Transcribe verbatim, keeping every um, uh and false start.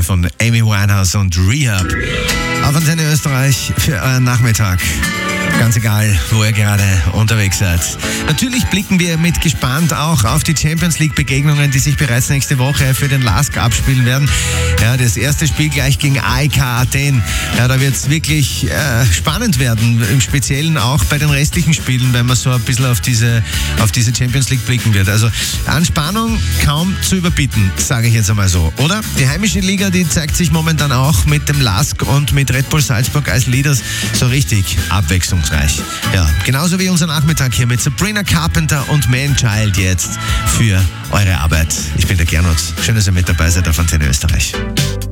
von Amy Winehouse und Rehab. Auf Antenne Österreich für euren Nachmittag. Ganz egal, wo ihr gerade unterwegs seid. Natürlich blicken wir mit gespannt auch auf die Champions League Begegnungen, die sich bereits nächste Woche für den LASK abspielen werden. Ja, das erste Spiel gleich gegen A E K Athen. Ja, da wird es wirklich äh, spannend werden. Im Speziellen auch bei den restlichen Spielen, wenn man so ein bisschen auf diese, auf diese Champions League blicken wird. Also an Spannung kaum zu überbieten, sage ich jetzt einmal so. Oder? Die heimische Liga, die zeigt sich momentan auch mit dem LASK und mit Red Bull Salzburg als Leaders so richtig abwechslungsreich. Ja, genauso wie unser Nachmittag hier mit Sabrina Carpenter und Man-Child jetzt für eure Arbeit. Ich bin der Gernot. Schön, dass ihr mit dabei seid auf Antenne Österreich.